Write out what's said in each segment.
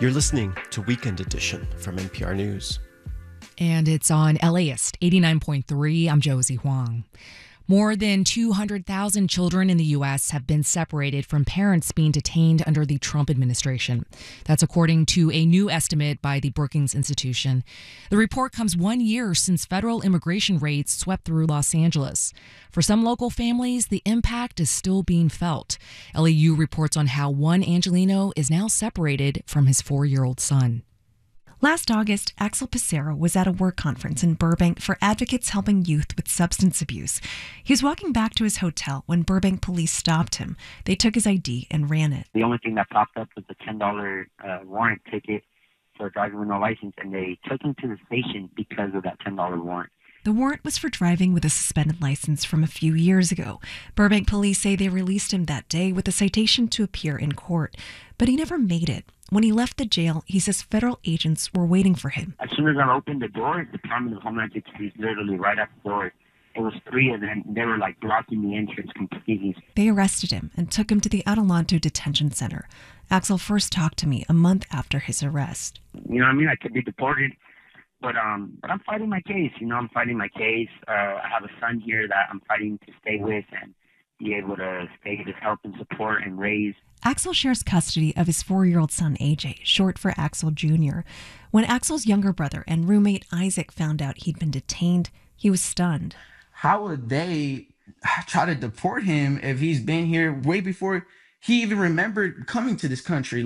You're listening to Weekend Edition from NPR News. And it's on LAist 89.3. I'm Josie Huang. More than 200,000 children in the U.S. have been separated from parents being detained under the Trump administration. That's according to a new estimate by the Brookings Institution. The report comes 1 year since federal immigration raids swept through Los Angeles. For some local families, the impact is still being felt. LAU reports on how one Angelino is now separated from his 4-year-old son. Last August, Axel Pissarro was at a work conference in Burbank for advocates helping youth with substance abuse. He was walking back to his hotel when Burbank police stopped him. They took his ID and ran it. The only thing that popped up was a $10 warrant ticket for driving with no license, and they took him to the station because of that $10 warrant. The warrant was for driving with a suspended license from a few years ago. Burbank police say they released him that day with a citation to appear in court, but he never made it. When he left the jail, he says federal agents were waiting for him. As soon as I opened the door, the Department of Homeland Security is literally right at the door. It was 3 of them. They were like blocking the entrance completely. They arrested him and took him to the Adelanto Detention Center. Axel first talked to me a month after his arrest. You know what I mean? I could be deported. But I'm fighting my case. I'm fighting my case. I have a son here that I'm fighting to stay with and be able to stay to help and support and raise. Axel shares custody of his 4-year-old son, AJ, short for Axel Jr. When Axel's younger brother and roommate Isaac found out he'd been detained, he was stunned. How would they try to deport him if he's been here way before he even remembered coming to this country?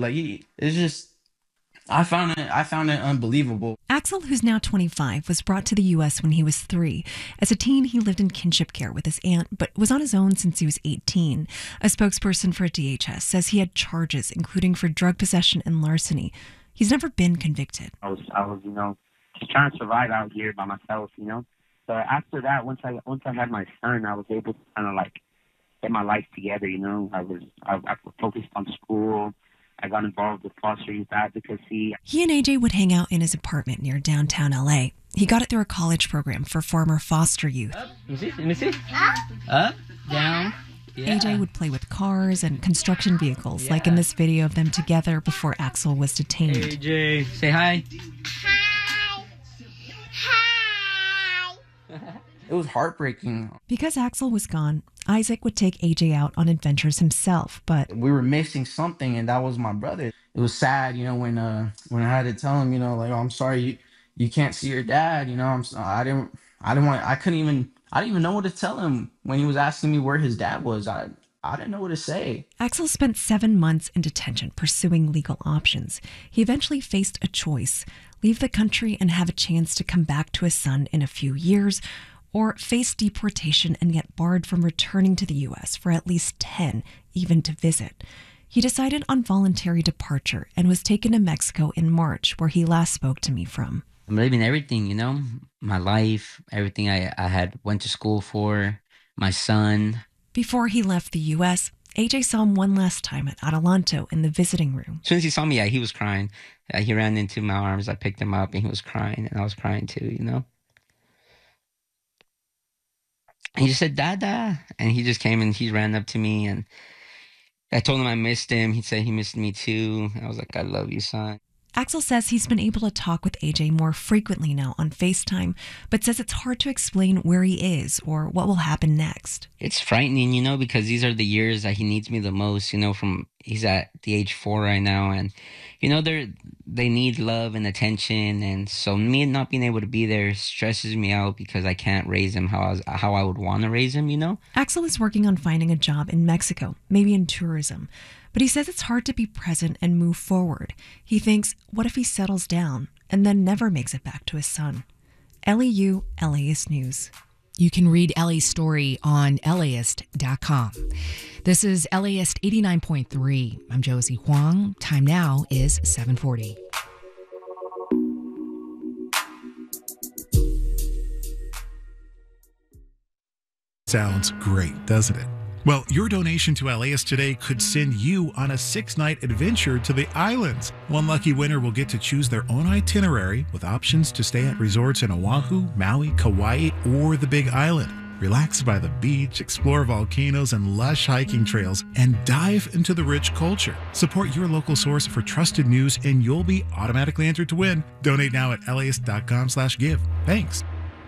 I found it unbelievable. Axel, who's now 25, was brought to the U.S. when he was 3. As a teen, he lived in kinship care with his aunt, but was on his own since he was 18. A spokesperson for DHS says he had charges, including for drug possession and larceny. He's never been convicted. I was, just trying to survive out here by myself, But after that, once I had my son, I was able to kind of get my life together, I focused on school. I got involved with foster youth advocacy. He and AJ would hang out in his apartment near downtown LA. He got it through a college program for former foster youth. Up, let me see. Up, down. Yeah. AJ would play with cars and construction vehicles, like in this video of them together before Axel was detained. AJ, say hi. Hi. Hi. It was heartbreaking. Because Axel was gone, Isaac would take AJ out on adventures himself, but we were missing something, and that was my brother. It was sad, when I had to tell him, oh, I'm sorry, you can't see your dad. I didn't even know what to tell him when he was asking me where his dad was. I didn't know what to say. Axel spent 7 months in detention pursuing legal options. He eventually faced a choice: leave the country and have a chance to come back to his son in a few years, or face deportation and get barred from returning to the U.S. for at least 10, even to visit. He decided on voluntary departure and was taken to Mexico in March, where he last spoke to me from. I'm living everything, my life, everything I had went to school for, my son. Before he left the U.S., AJ saw him one last time at Adelanto in the visiting room. As soon as he saw me, he was crying. He ran into my arms. I picked him up, and he was crying, and I was crying too, He just said, Dada. And he just came and he ran up to me, and I told him I missed him. He said he missed me too. I was like, I love you, son. Axel says he's been able to talk with AJ more frequently now on FaceTime, but says it's hard to explain where he is or what will happen next. It's frightening, because these are the years that he needs me the most, he's at the age 4 right now, and, they need love and attention, and so me not being able to be there stresses me out because I can't raise him how I would want to raise him, Axel is working on finding a job in Mexico, maybe in tourism, but he says it's hard to be present and move forward. He thinks, what if he settles down and then never makes it back to his son? LAU, LAist News. You can read Ellie's story on LAist.com. This is LAist 89.3. I'm Josie Huang. Time now is 7:40. Sounds great, doesn't it? Well, your donation to LAist today could send you on a 6-night adventure to the islands. One lucky winner will get to choose their own itinerary with options to stay at resorts in Oahu, Maui, Kauai, or the Big Island. Relax by the beach, explore volcanoes and lush hiking trails, and dive into the rich culture. Support your local source for trusted news, and you'll be automatically entered to win. Donate now at LAist.com/give. Thanks.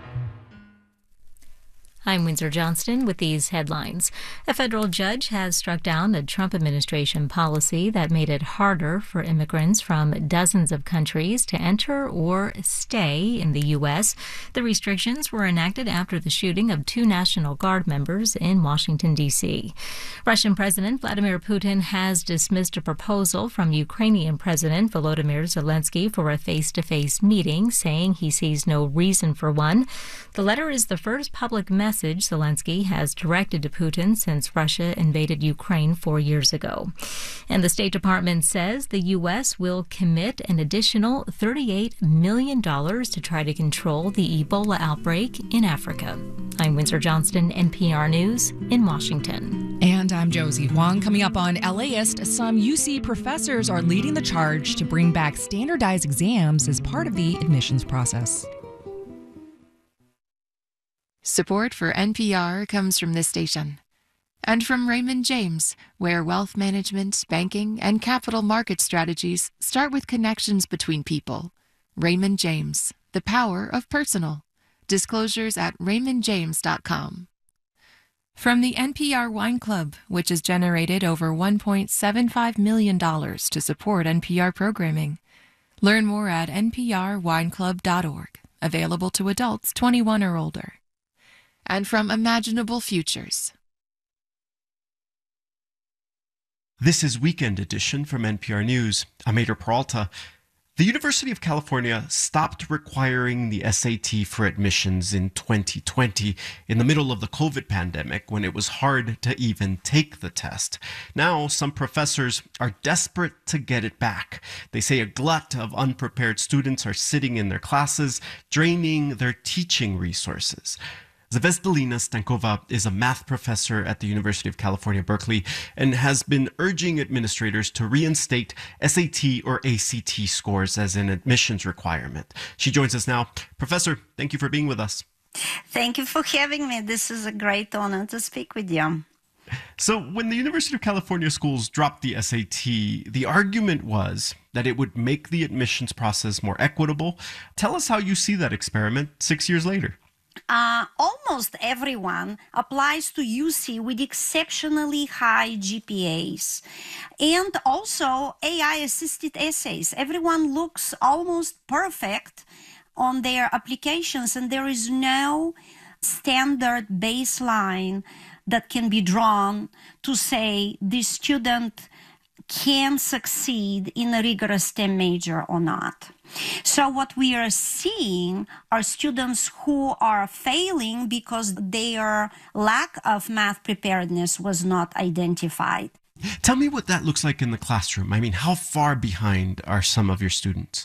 I'm Windsor Johnston with these headlines. A federal judge has struck down a Trump administration policy that made it harder for immigrants from dozens of countries to enter or stay in the U.S. The restrictions were enacted after the shooting of 2 National Guard members in Washington, D.C. Russian President Vladimir Putin has dismissed a proposal from Ukrainian President Volodymyr Zelensky for a face-to-face meeting, saying he sees no reason for one. The letter is the first public message Zelensky has directed to Putin since Russia invaded Ukraine 4 years ago. And the State Department says the U.S. will commit an additional $38 million to try to control the Ebola outbreak in Africa. I'm Windsor Johnston, NPR News in Washington. And I'm Josie Huang. Coming up on LAist, some UC professors are leading the charge to bring back standardized exams as part of the admissions process. Support for NPR comes from this station and from Raymond James, where wealth management, banking, and capital market strategies start with connections between people. Raymond James, the power of personal. Disclosures at raymondjames.com. From the NPR Wine Club, which has generated over $1.75 million to support NPR programming. Learn more at nprwineclub.org. Available to adults 21 or older. And from Imaginable Futures. This is Weekend Edition from NPR News. I'm Ader Peralta. The University of California stopped requiring the SAT for admissions in 2020 in the middle of the COVID pandemic when it was hard to even take the test. Now, some professors are desperate to get it back. They say a glut of unprepared students are sitting in their classes, draining their teaching resources. Zvezdelina Stankova is a math professor at the University of California, Berkeley, and has been urging administrators to reinstate SAT or ACT scores as an admissions requirement. She joins us now. Professor, thank you for being with us. Thank you for having me. This is a great honor to speak with you. So when the University of California schools dropped the SAT, the argument was that it would make the admissions process more equitable. Tell us how you see that experiment 6 years later. Almost everyone applies to UC with exceptionally high GPAs and also AI-assisted essays. Everyone looks almost perfect on their applications, and there is no standard baseline that can be drawn to say this student can succeed in a rigorous STEM major or not. So what we are seeing are students who are failing because their lack of math preparedness was not identified. Tell me what that looks like in the classroom. I mean, how far behind are some of your students?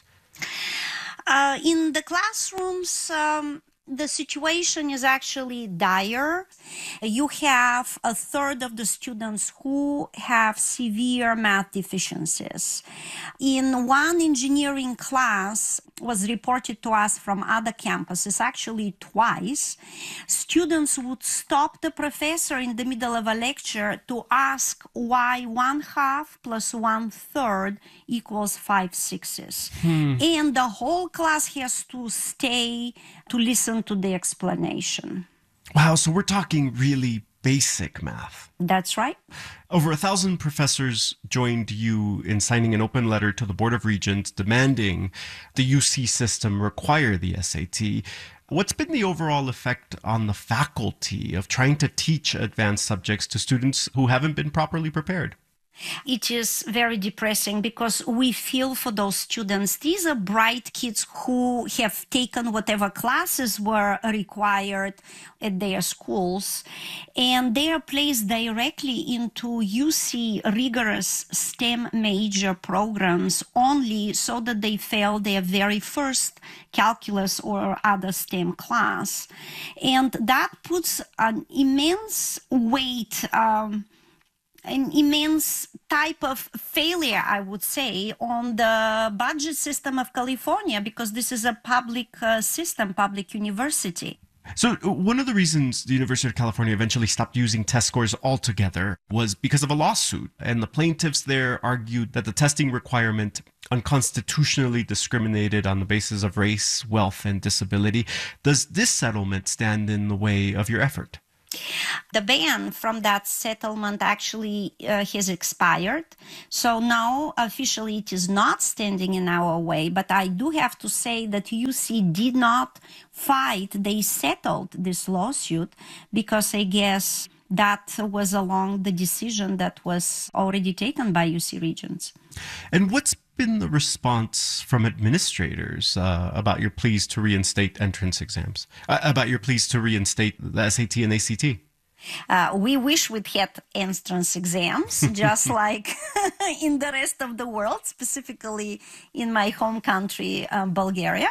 In the classrooms, the situation is actually dire. You have a third of the students who have severe math deficiencies. In one engineering class, was reported to us from other campuses, actually twice, students would stop the professor in the middle of a lecture to ask why 1/2 plus 1/3 equals 5/6. And the whole class has to stay to listen to the explanation. Wow, so we're talking really basic math. That's right. Over 1,000 professors joined you in signing an open letter to the Board of Regents demanding the UC system require the SAT. What's been the overall effect on the faculty of trying to teach advanced subjects to students who haven't been properly prepared? It is very depressing because we feel for those students. These are bright kids who have taken whatever classes were required at their schools, and they are placed directly into UC rigorous STEM major programs only so that they fail their very first calculus or other STEM class. And that puts an immense weight, an immense type of failure, I would say, on the budget system of California, because this is a public system, public university. So one of the reasons the University of California eventually stopped using test scores altogether was because of a lawsuit. And the plaintiffs there argued that the testing requirement unconstitutionally discriminated on the basis of race, wealth, and disability. Does this settlement stand in the way of your effort? The ban from that settlement actually has expired. So now officially it is not standing in our way. But I do have to say that UC did not fight. They settled this lawsuit because I guess that was along the decision that was already taken by UC Regents. And what's been the response from administrators about your pleas to reinstate entrance exams, about your pleas to reinstate the SAT and ACT? We wish we'd had entrance exams, just like in the rest of the world, specifically in my home country, Bulgaria.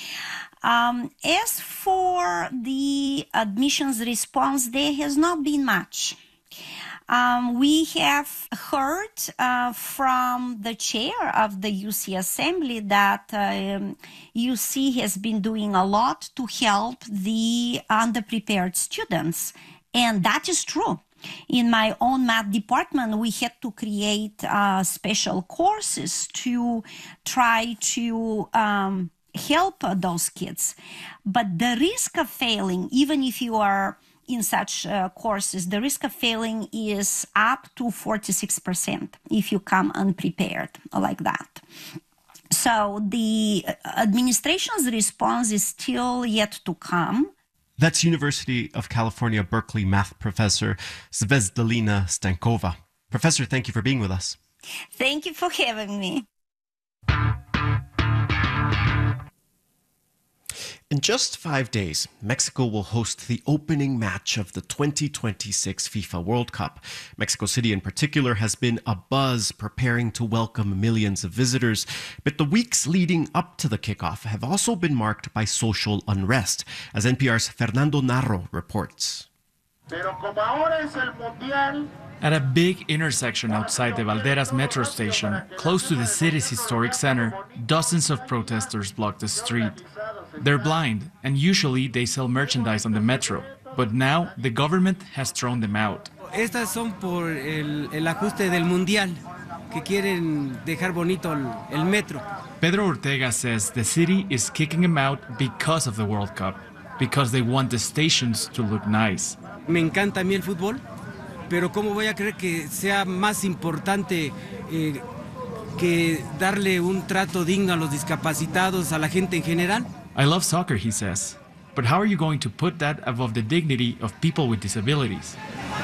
As for the admissions response, there has not been much. We have heard from the chair of the UC Assembly that UC has been doing a lot to help the underprepared students. And that is true. In my own math department, we had to create special courses to try to help those kids. But the risk of failing, even if you are in such courses, the risk of failing is up to 46% if you come unprepared like that. So the administration's response is still yet to come. That's University of California, Berkeley math professor Svetlana Stankova. Professor, thank you for being with us. Thank you for having me. In just 5 days, Mexico will host the opening match of the 2026 FIFA World Cup. Mexico City in particular has been abuzz preparing to welcome millions of visitors, but the weeks leading up to the kickoff have also been marked by social unrest, as NPR's Fernando Narro reports. At a big intersection outside the Valderas metro station, close to the city's historic center, dozens of protesters block the street. They're blind, and usually they sell merchandise on the metro. But now, the government has thrown them out. Estas son por el ajuste del Mundial, que quieren dejar bonito el metro. Pedro Ortega says the city is kicking them out because of the World Cup, because they want the stations to look nice. Me encanta a mí el fútbol, pero ¿cómo voy a creer que sea más importante que darle un trato digno a los discapacitados, a la gente en general? I love soccer, he says, but how are you going to put that above the dignity of people with disabilities?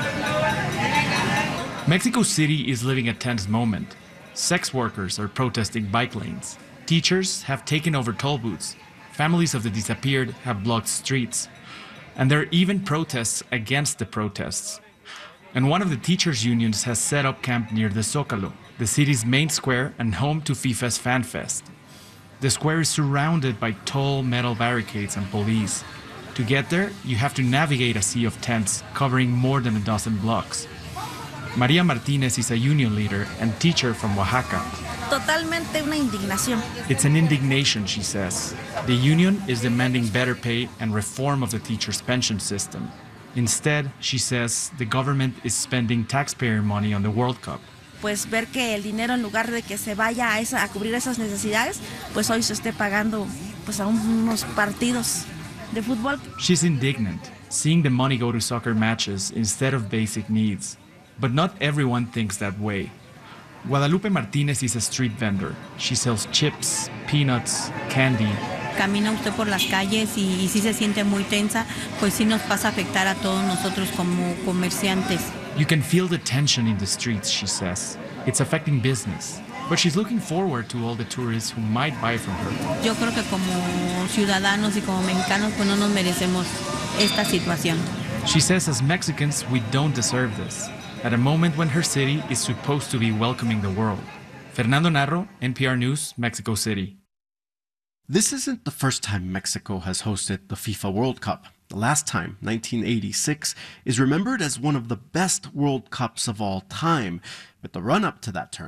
Mexico City is living a tense moment. Sex workers are protesting bike lanes. Teachers have taken over toll booths. Families of the disappeared have blocked streets. And there are even protests against the protests. And one of the teachers' unions has set up camp near the Zócalo, the city's main square and home to FIFA's Fan Fest. The square is surrounded by tall metal barricades and police. To get there, you have to navigate a sea of tents covering more than a dozen blocks. Maria Martinez is a union leader and teacher from Oaxaca. Totalmente una indignación. It's an indignation, she says. The union is demanding better pay and reform of the teachers' pension system. Instead, she says, the government is spending taxpayer money on the World Cup. Pues ver que el dinero en lugar de que se vaya a cubrir esas necesidades, pues hoy se esté pagando pues a unos partidos de fútbol. She's indignant, seeing the money go to soccer matches instead of basic needs. But not everyone thinks that way. Guadalupe Martinez is a street vendor. She sells chips, peanuts, candy. Camina usted por las calles y sí se siente muy tensa, pues sí nos pasa a afectar a todos nosotros como comerciantes. You can feel the tension in the streets, she says. It's affecting business. But she's looking forward to all the tourists who might buy from her. Yo creo que como ciudadanos y como mexicanos pues no nos merecemos esta situación. She says as Mexicans, we don't deserve this, at a moment when her city is supposed to be welcoming the world. Fernando Narro, NPR News, Mexico City. This isn't the first time Mexico has hosted the FIFA World Cup. The last time, 1986, is remembered as one of the best World Cups of all time. But the run-up to that tournament,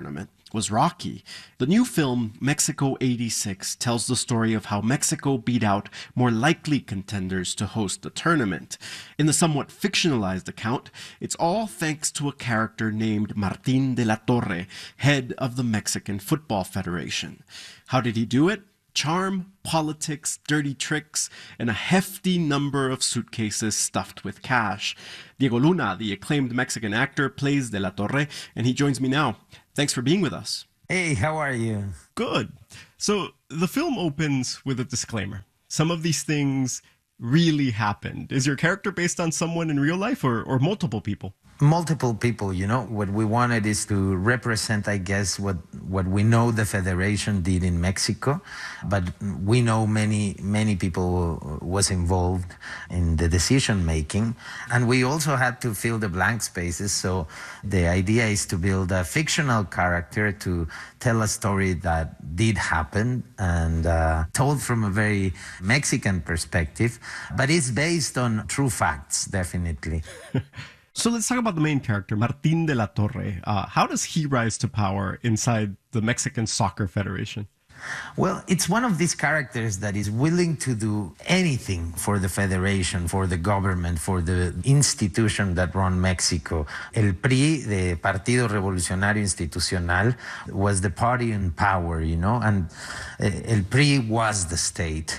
was Rocky. The new film, Mexico 86, tells the story of how Mexico beat out more likely contenders to host the tournament. In the somewhat fictionalized account, it's all thanks to a character named Martín de la Torre, head of the Mexican Football Federation. How did he do it? Charm, politics, dirty tricks, and a hefty number of suitcases stuffed with cash. Diego Luna, the acclaimed Mexican actor, plays De La Torre, and he joins me now. Thanks for being with us. Hey, how are you? Good. So the film opens with a disclaimer. Some of these things really happened. Is your character based on someone in real life or multiple people? Multiple people, you know. What we wanted is to represent, I guess, what we know the Federation did in Mexico, but we know many people was involved in the decision making, and we also had to fill the blank spaces. So the idea is to build a fictional character to tell a story that did happen and told from a very Mexican perspective, but it's based on true facts, definitely. So let's talk about the main character, Martín de la Torre. How does he rise to power inside the Mexican Soccer Federation? Well, it's one of these characters that is willing to do anything for the federation, for the government, for the institution that run Mexico. El PRI, the Partido Revolucionario Institucional, was the party in power, you know, and El PRI was the state.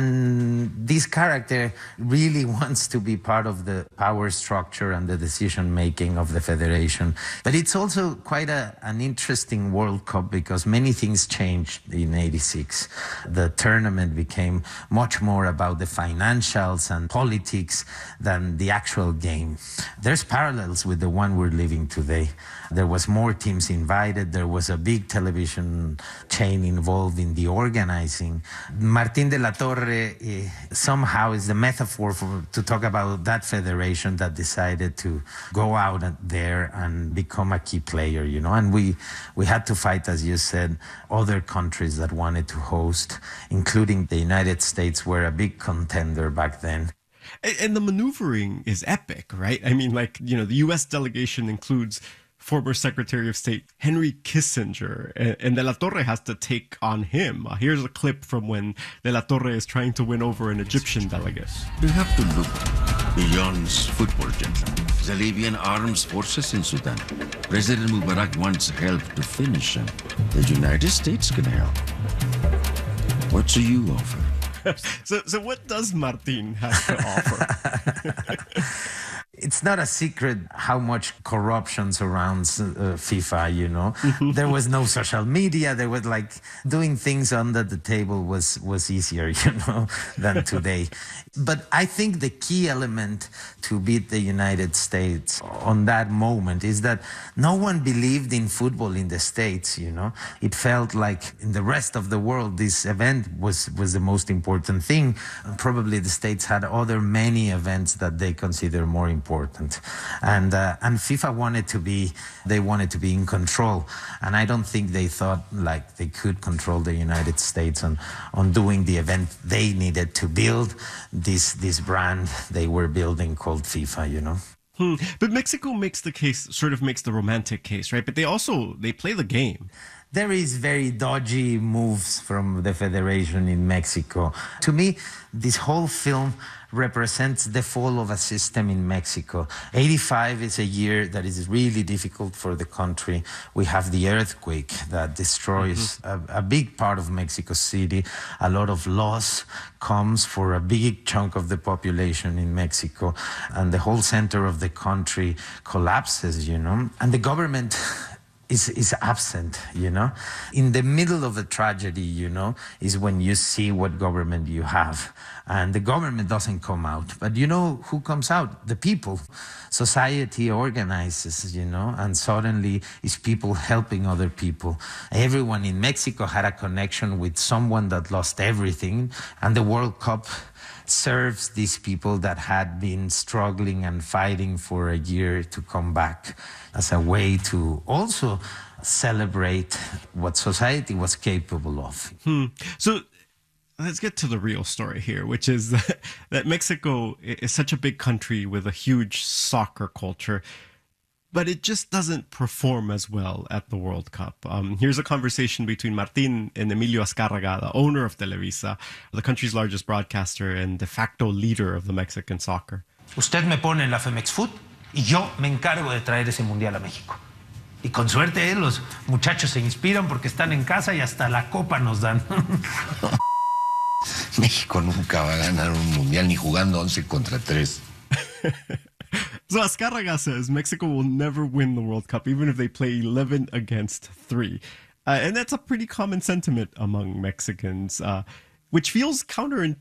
And this character really wants to be part of the power structure and the decision-making of the federation. But it's also quite an interesting World Cup because many things changed in 86. The tournament became much more about the financials and politics than the actual game. There's parallels with the one we're living today. There was more teams invited. There was a big television chain involved in the organizing. Martín de la Torre somehow is the metaphor to talk about that federation that decided to go out there and become a key player, you know. And we had to fight, as you said, other countries that wanted to host, including the United States, were a big contender back then. And the maneuvering is epic, right? I mean, like, you know, the U.S. delegation includes former Secretary of State Henry Kissinger, and De La Torre has to take on him. Here's a clip from when De La Torre is trying to win over an Egyptian delegate. We have to look beyond football, gentlemen. The Libyan armed forces in Sudan. President Mubarak wants help to finish them. The United States can help. What do you offer? So what does Martín have to offer? It's not a secret how much corruption surrounds FIFA, you know. There was no social media. There was like doing things under the table was easier, you know, than today. But I think the key element to beat the United States on that moment is that no one believed in football in the States, you know. It felt like in the rest of the world, this event was the most important thing. And probably the States had many events that they consider more important. And FIFA wanted to be in control. And I don't think they thought like they could control the United States on doing the event they needed to build this brand they were building called FIFA, you know. But Mexico makes the romantic case, right? But they play the game. There is very dodgy moves from the federation in Mexico. To me, this whole film represents the fall of a system in Mexico. 85 is a year that is really difficult for the country. We have the earthquake that destroys a big part of Mexico City. A lot of loss comes for a big chunk of the population in Mexico. And the whole center of the country collapses, you know. And the government is absent, you know. In the middle of a tragedy, you know, is when you see what government you have. And the government doesn't come out. But you know who comes out? The people. Society organizes, you know, and suddenly it's people helping other people. Everyone in Mexico had a connection with someone that lost everything. And the World Cup serves these people that had been struggling and fighting for a year to come back as a way to also celebrate what society was capable of. So let's get to the real story here, which is that Mexico is such a big country with a huge soccer culture. but it just doesn't perform as well at the World Cup. Here's a conversation between Martin and Emilio Azcárraga, the owner of Televisa, the country's largest broadcaster and de facto leader of the Mexican soccer. Usted me pone en la Femex Food y yo me encargo de traer ese mundial a México. Y con suerte, los muchachos se inspiran porque están en casa y hasta la copa nos dan. México nunca va a ganar un mundial ni jugando 11 contra 3. So Azcárraga says Mexico will never win the World Cup, even if they play 11 against 3. And that's a pretty common sentiment among Mexicans, which feels counterintuitive